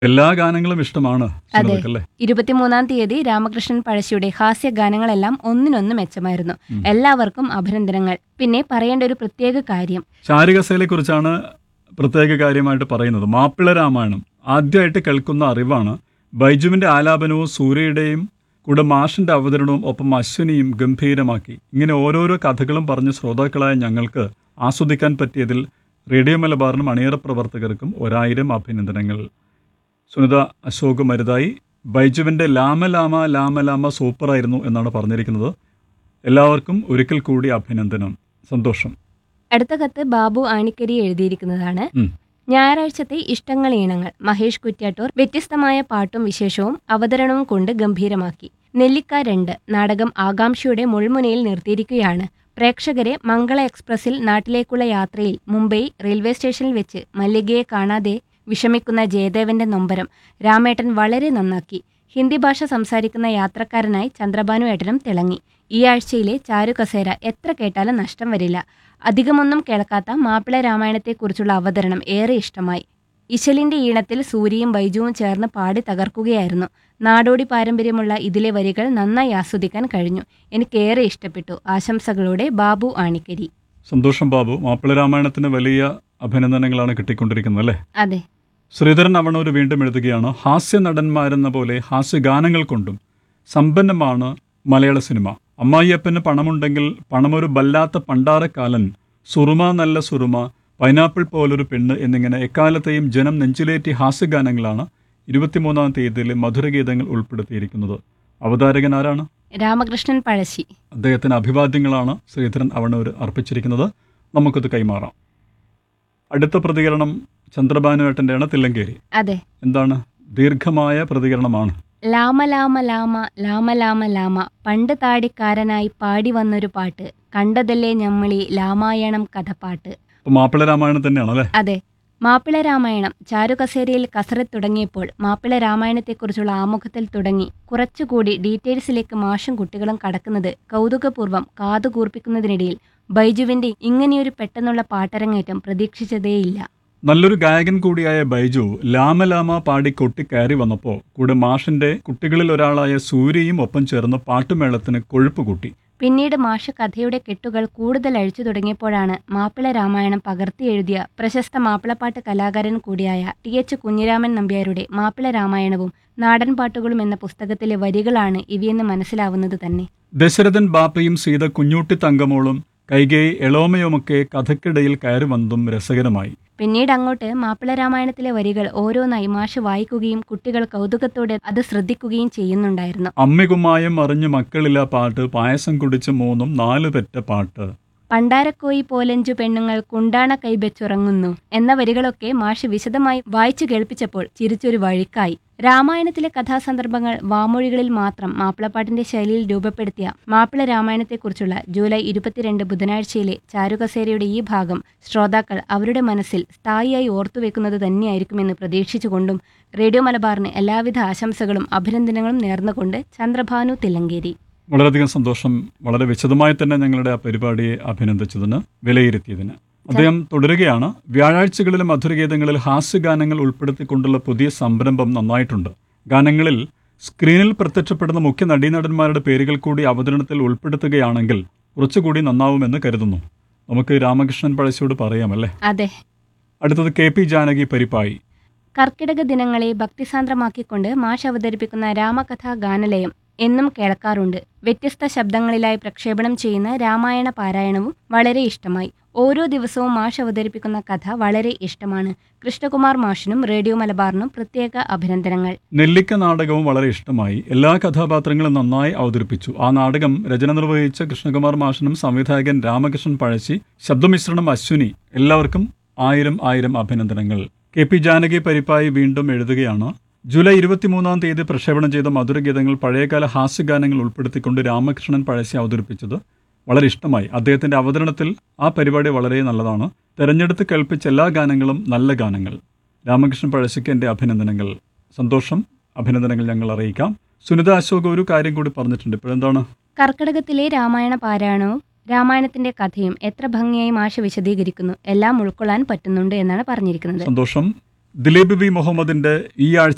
എല്ലാ ഗാനങ്ങളും ഇഷ്ടമാണ് അതെ. സുനിതയ്ക്കല്ലേ? 23-ാം തീയതി രാമകൃഷ്ണൻ പഴശ്ശിയുടെ ഹാസ്യ ഗാനങ്ങളെല്ലാം ഒന്നിനൊന്ന് മെച്ചമായിരുന്നു. എല്ലാവർക്കും അഭിനന്ദനങ്ങൾ. പിന്നെ പറയേണ്ട ഒരു പ്രത്യേക കാര്യം, ചാരുകസേലയെ കുറിച്ചാണ് പ്രത്യേക കാര്യമായിട്ട് പറയുന്നത്. മാപ്പിള രാമായണം ആദ്യമായിട്ട് കേൾക്കുന്ന അറിവാണ്. ബൈജുവിന്റെ ആലാപനവും സൂര്യയുടെയും കൂടെ മാഷിന്റെ അവതരണവും ഒപ്പം അശ്വിനിയും ഗംഭീരമാക്കി. ഇങ്ങനെ ഓരോരോ കഥകളും പറഞ്ഞ് ശ്രോതാക്കളായ ഞങ്ങൾക്ക് ആസ്വദിക്കാൻ പറ്റിയതിൽ റേഡിയോ മലബാറിനും അണിയറ പ്രവർത്തകർക്കും 1000 അഭിനന്ദനങ്ങൾ. സുനിത അശോക് മരുതായി. ബൈജുവിൻ്റെ ലാമ ലാമ ലാമ ലാമ സൂപ്പറായിരുന്നു എന്നാണ് പറഞ്ഞിരിക്കുന്നത്. എല്ലാവർക്കും ഒരിക്കൽ കൂടി അഭിനന്ദനം. സന്തോഷം. അടുത്ത കത്ത് ബാബു ആണിക്കരി എഴുതിയിരിക്കുന്നതാണ്. ഉം. ഞായറാഴ്ചത്തെ ഇഷ്ടങ്ങൾ ഈണങ്ങൾ മഹേഷ് കുറ്റ്യാട്ടൂർ വ്യത്യസ്തമായ പാട്ടും വിശേഷവും അവതരണവും കൊണ്ട് ഗംഭീരമാക്കി. നെല്ലിക്ക 2 നാടകം ആകാംക്ഷയുടെ മുൾമുനയിൽ നിർത്തിയിരിക്കുകയാണ്. പ്രേക്ഷകരെ മംഗള എക്സ്പ്രസിൽ നാട്ടിലേക്കുള്ള യാത്രയിൽ മുംബൈ റെയിൽവേ സ്റ്റേഷനിൽ വെച്ച് മല്ലികയെ കാണാതെ വിഷമിക്കുന്ന ജയദേവന്റെ നൊമ്പരം രാമേട്ടൻ വളരെ നന്നാക്കി. ഹിന്ദി ഭാഷ സംസാരിക്കുന്ന യാത്രക്കാരനായി ചന്ദ്രഭാനു ഏട്ടനും തിളങ്ങി. ഈ ആഴ്ചയിലെ ചാരുകസേര എത്ര കേട്ടാലും നഷ്ടം വരില്ല. അധികമൊന്നും കേൾക്കാത്ത മാപ്പിള രാമായണത്തെക്കുറിച്ചുള്ള അവതരണം ഏറെ ഇഷ്ടമായി. ഇശലിന്റെ ഈണത്തിൽ സൂര്യയും ബൈജുവും ചേർന്ന് പാടി തകർക്കുകയായിരുന്നു. നാടോടി പാരമ്പര്യമുള്ള ഇതിലെ വരികൾ നന്നായി ആസ്വദിക്കാൻ കഴിഞ്ഞു. എനിക്കേറെ ഇഷ്ടപ്പെട്ടു. ആശംസകളോടെ ബാബു ആണിക്കരി. സന്തോഷം ബാബു. മാപ്പിള രാമായണത്തിന് വലിയ അഭിനന്ദനങ്ങളാണ് കിട്ടിക്കൊണ്ടിരിക്കുന്നത് അല്ലേ? അതെ, ശ്രീധരൻ അവണൂർ വീണ്ടും എഴുതുകയാണ്. ഹാസ്യ നടന്മാരെന്ന പോലെ ഹാസ്യഗാനങ്ങൾ കൊണ്ടും സമ്പന്നമാണ് മലയാള സിനിമ. അമ്മായിയപ്പന് പണമുണ്ടെങ്കിൽ പണമൊരു ബല്ലാത്ത പണ്ടാരക്കാലൻ, സുറുമ നല്ല സുറുമ, പൈനാപ്പിൾ പോലൊരു പെണ്ണ് എന്നിങ്ങനെ എക്കാലത്തെയും ജനം നെഞ്ചിലേറ്റി ഹാസ്യഗാനങ്ങളാണ് 23-ാം തീയതിയിലെ മധുരഗീതങ്ങൾ ഉൾപ്പെടുത്തിയിരിക്കുന്നത്. അവതാരകൻ ആരാണ്? രാമകൃഷ്ണൻ പഴശ്ശി. അദ്ദേഹത്തിന് അഭിവാദ്യങ്ങളാണ് ശ്രീധരൻ അവണൂർ അർപ്പിച്ചിരിക്കുന്നത്. നമുക്കത് കൈമാറാം. അടുത്ത പ്രതികരണം ചന്ദ്രഭാനുവേട്ടൻ്റെയാണ്, തില്ലങ്കേരി. അതെ, എന്താണ്? ദീർഘമായ പ്രതികരണമാണ്. ലാമ ലാമ ലാമ ലാമ ലാമ ലാമ പണ്ട് താടിക്കാരനായി പാടി വന്നൊരു പാട്ട്, കണ്ടതല്ലേ ഞമ്മളി രാമായണം കഥപ്പാട്ട്. അപ്പോൾ മാപ്പിള രാമായണം തന്നെയാണ് അല്ലേ? അതെ, മാപ്പിള രാമായണം ചാരുകസേരയിൽ കസരത്ത് തുടങ്ങിയപ്പോൾ മാപ്പിള രാമായണത്തെക്കുറിച്ചുള്ള ആമുഖത്തിൽ തുടങ്ങി കുറച്ചുകൂടി ഡീറ്റെയിൽസിലേക്ക് മാഷും കുട്ടികളും കടക്കുന്നത് കൗതുകപൂർവ്വം കാതുകൂർപ്പിക്കുന്നതിനിടയിൽ ബൈജുവിന്റെ ഇങ്ങനെയൊരു പെട്ടെന്നുള്ള പാട്ടരങ്ങേറ്റം പ്രതീക്ഷിച്ചതേയില്ല. നല്ലൊരു ഗായകൻ കൂടിയായ ബൈജു ലാമ ലാമ പാടി കൊട്ടിക്കയറി വന്നപ്പോൾ കൂടെ മാഷിന്റെ കുട്ടികളിൽ ഒരാളായ സൂര്യയും ഒപ്പം ചേർന്ന് പാട്ടുമേളത്തിന് കൊഴുപ്പ് കൂട്ടി. പിന്നീട് മാഷ് കഥയുടെ കെട്ടുകൾ കൂടുതൽ അഴിച്ചു തുടങ്ങിയപ്പോഴാണ് മാപ്പിള രാമായണം പകർത്തി എഴുതിയ പ്രശസ്ത മാപ്പിളപ്പാട്ട് കലാകാരൻ കൂടിയായ TH കുഞ്ഞിരാമൻ നമ്പ്യാരുടെ മാപ്പിള രാമായണവും നാടൻ പാട്ടുകളും എന്ന പുസ്തകത്തിലെ വരികളാണ് ഇവയെന്ന് മനസ്സിലാവുന്നത് തന്നെ. ദശരഥൻ ബാപ്പയും സീത കുഞ്ഞൂട്ടി തങ്കമോളും കൈകേയി എളോമയുമൊക്കെ കഥയ്ക്കിടയിൽ കയറി വന്നതും രസകരമായി. പിന്നീട് അങ്ങോട്ട് മാപ്പിള രാമായണത്തിലെ വരികൾ ഓരോന്നായി മാഷ് വായിക്കുകയും കുട്ടികൾ കൗതുകത്തോടെ അത് ശ്രദ്ധിക്കുകയും ചെയ്യുന്നുണ്ടായിരുന്നു. അമ്മികുമ്മായം അറിഞ്ഞു മക്കളില്ല പാട്ട്, പായസം കുടിച്ച് 3 4 പെറ്റ പാട്ട്, പണ്ടാരക്കോയി പോലഞ്ചു പെണ്ണുങ്ങൾ കുണ്ടാണ കൈബെച്ചുറങ്ങുന്നു എന്ന വരികളൊക്കെ മാഷ് വിശദമായി വായിച്ചു കേൾപ്പിച്ചപ്പോൾ ചിരിച്ചൊരു വഴിക്കായി. രാമായണത്തിലെ കഥാസന്ദർഭങ്ങൾ വാമൊഴികളിൽ മാത്രം മാപ്പിളപ്പാട്ടിന്റെ ശൈലിയിൽ രൂപപ്പെടുത്തിയ മാപ്പിള രാമായണത്തെക്കുറിച്ചുള്ള ജൂലൈ 22 ബുധനാഴ്ചയിലെ ചാരുകസേരയുടെ ഈ ഭാഗം ശ്രോതാക്കൾ അവരുടെ മനസ്സിൽ സ്ഥായിയായി ഓർത്തുവെക്കുന്നത് തന്നെയായിരിക്കുമെന്ന് പ്രതീക്ഷിച്ചുകൊണ്ടും റേഡിയോ മലബാറിന് എല്ലാവിധ ആശംസകളും അഭിനന്ദനങ്ങളും നേർന്നുകൊണ്ട് ചന്ദ്രഭാനു തില്ലങ്കേരി. വളരെയധികം സന്തോഷം. വളരെ വിശദമായി തന്നെ ഞങ്ങളുടെ ആ പരിപാടിയെ അഭിനന്ദിച്ചതിന്, വിലയിരുത്തിയതിന്. അദ്ദേഹം തുടരുകയാണ്. വ്യാഴാഴ്ചകളിലെ മധുരഗീതങ്ങളിൽ ഹാസ്യഗാനങ്ങൾ ഉൾപ്പെടുത്തിക്കൊണ്ടുള്ള പുതിയ സംരംഭം നന്നായിട്ടുണ്ട്. ഗാനങ്ങളിൽ സ്ക്രീനിൽ പ്രത്യക്ഷപ്പെടുന്ന മുഖ്യ നടീനടന്മാരുടെ പേരുകൾ കൂടി അവതരണത്തിൽ ഉൾപ്പെടുത്തുകയാണെങ്കിൽ കുറച്ചുകൂടി നന്നാവുമെന്ന് കരുതുന്നു. നമുക്ക് രാമകൃഷ്ണൻ പഴശ്ശിയോട് പറയാമല്ലേ? അതെ. അടുത്തത് KP ജാനകി പരിപ്പായി. കർക്കിടക ദിനങ്ങളെ ഭക്തിസാന്ദ്രമാക്കിക്കൊണ്ട് മാഷ് അവതരിപ്പിക്കുന്ന രാമകഥാ ഗാനലയം എന്നും കേൾക്കാറുണ്ട്. വ്യത്യസ്ത ശബ്ദങ്ങളിലായി പ്രക്ഷേപണം ചെയ്യുന്ന രാമായണ പാരായണവും വളരെ ഇഷ്ടമായി. ഓരോ ദിവസവും മാഷ് അവതരിപ്പിക്കുന്ന കഥ വളരെ ഇഷ്ടമാണ്. കൃഷ്ണകുമാർ മാഷിനും റേഡിയോ മലബാറിനും പ്രത്യേക അഭിനന്ദനങ്ങൾ. നെല്ലിക്ക നാടകവും വളരെ ഇഷ്ടമായി. എല്ലാ കഥാപാത്രങ്ങളും നന്നായി അവതരിപ്പിച്ചു. ആ നാടകം രചന നിർവഹിച്ച കൃഷ്ണകുമാർ മാഷിനും സംവിധായകൻ രാമകൃഷ്ണൻ പഴശ്ശി, ശബ്ദമിശ്രണം അശ്വിനി, എല്ലാവർക്കും 1000 അഭിനന്ദനങ്ങൾ. KP ജാനകി പരിപ്പായി വീണ്ടും എഴുതുകയാണ്. ജൂലൈ 23-ാം തീയതി പ്രക്ഷേപണം ചെയ്ത മധുരഗീതങ്ങൾ പഴയകാല ഹാസ്യഗാനങ്ങൾ ഉൾപ്പെടുത്തിക്കൊണ്ട് രാമകൃഷ്ണൻ പഴശ്ശി അവതരിപ്പിച്ചത് വളരെ ഇഷ്ടമായി. അദ്ദേഹത്തിൻ്റെ അവതരണത്തിൽ ആ പരിപാടി വളരെ നല്ലതാണ്. തെരഞ്ഞെടുത്ത് കേൾപ്പിച്ച എല്ലാ ഗാനങ്ങളും നല്ല ഗാനങ്ങൾ. രാമകൃഷ്ണൻ പഴശ്ശിക്ക് എൻ്റെ അഭിനന്ദനങ്ങൾ. സന്തോഷം. അഭിനന്ദനങ്ങൾ ഞങ്ങൾ അറിയിക്കാം. സുനിത അശോക് ഒരു കാര്യം കൂടി പറഞ്ഞിട്ടുണ്ട്. ഇപ്പോഴെന്താണ്? കർക്കിടകത്തിലെ രാമായണ പാരായണവും രാമായണത്തിന്റെ കഥയും എത്ര ഭംഗിയായി മാഷ് വിശദീകരിക്കുന്നു. എല്ലാം ഉൾക്കൊള്ളാൻ പറ്റുന്നുണ്ട് എന്നാണ് പറഞ്ഞിരിക്കുന്നത്. സന്തോഷം. ദിലീപ് V മുഹമ്മദിന്റെ ഈ ആഴ്ച